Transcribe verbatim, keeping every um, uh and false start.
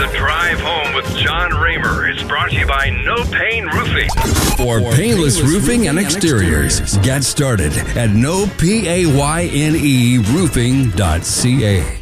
The Drive Home with John Raymer is brought to you by No Pain Roofing. For, For painless, painless roofing and exteriors, exteriors, get started at no P A Y N E roofing dot C A.